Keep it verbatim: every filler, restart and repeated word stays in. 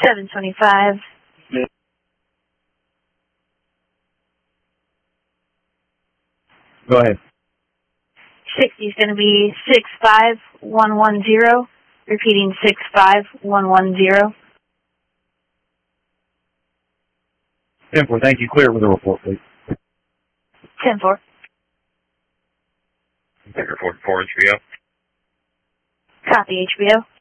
seven twenty-five. Go ahead. sixty is going to be six five one one zero. Repeating six five one one zero. ten four, thank you. Clear with the report, please. ten four. Report four H B O. Copy, H B O.